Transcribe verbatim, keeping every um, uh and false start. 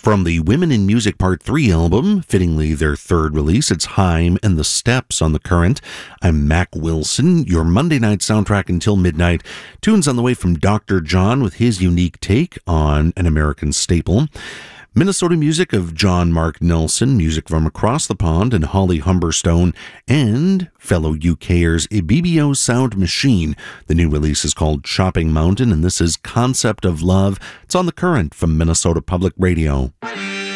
From the Women in Music Part three album, fittingly their third release, it's Haim and the Steps on The Current. I'm Mac Wilson, your Monday night soundtrack until midnight. Tunes on the way from Doctor John with his unique take on an American staple. Minnesota music of John Mark Nelson, music from across the pond, and Holly Humberstone, and fellow UKers B B O Sound Machine. The new release is called Chopping Mountain, and this is Concept of Love. It's on The Current from Minnesota Public Radio.